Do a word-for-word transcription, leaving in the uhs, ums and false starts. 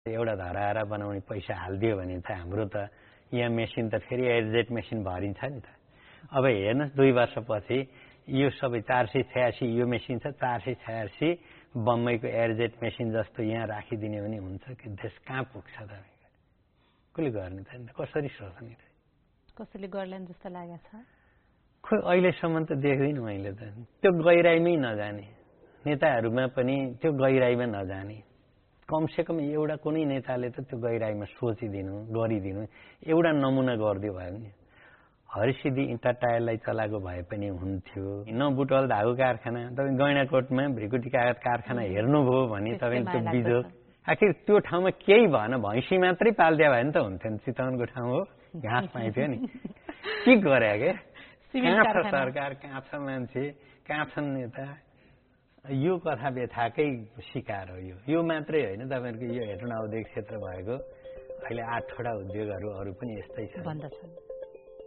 एउटा धराहरा बनाउने पैसा हालिदियो भने त हाम्रो त यहाँ मेसिन त फेरि एडजेट मेसिन भरिन्छ नि त। अब हेर्नुहोस् दुई वर्षपछि यो सबै चार सय छयासी यो मेसिन छ, चार सय छयासी बम्बईको एयरजेट मेसिन जस्तो यहाँ राखिदिने भने हुन्छ कि देश कहाँ पुग्छ त? कसले गर्ने त? कसरी सोच्ने त? कसैले गर्लान् जस्तो लागेको छ? खोइ अहिलेसम्म त देख्दिनँ मैले त। त्यो गहिराइमै नजाने नेताहरूमा पनि त्यो गहिराइमा नजाने, कमसेकम एउटा कुनै नेताले त त्यो गहिराइमा सोचिदिनु गरिदिनु, एउटा नमुना गरिदियो भयो नि। हरिसिद्धि इँटा टायरलाई चलाएको भए पनि हुन्थ्यो। न बुटवल धागो कारखाना, तपाईँ गैँडाकोटमा भ्रिकुटी कागज कारखाना हेर्नुभयो भने तपाईँले त्यो बिजोग, आखिर त्यो ठाउँमा केही भएन, भैँसी मात्रै पाल्दिया भए नि त हुन्थ्यो नि। चितवनको ठाउँ हो, घाँस पाइन्थ्यो नि। के गरे के? कहाँ छ सरकार, कहाँ छ मान्छे, कहाँ छन् नेता? यो कथा व्यथाकै शिकार हो यो। यो मात्रै होइन, तपाईँहरूको यो हेटौँडा औद्योगिक क्षेत्र भएको अहिले आठवटा उद्योगहरू अरू पनि यस्तै छ।